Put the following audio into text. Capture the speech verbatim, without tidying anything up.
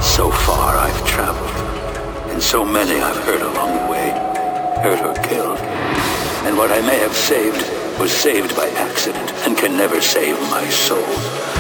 So far I've traveled, and so many I've hurt along the way, hurt or killed. And what I may have saved was saved by accident and can never save my soul.